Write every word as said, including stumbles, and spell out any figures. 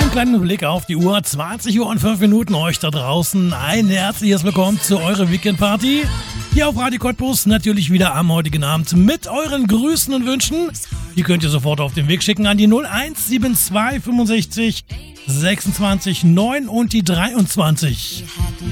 Einen kleinen Blick auf die Uhr, zwanzig Uhr und fünf Minuten, euch da draußen ein herzliches Willkommen zu eurer Weekend-Party. Hier auf Radio Cottbus, natürlich wieder am heutigen Abend mit euren Grüßen und Wünschen. Die könnt ihr sofort auf den Weg schicken an die null eins sieben zwei fünfundsechzig sechsundzwanzig neun und die dreiundzwanzig.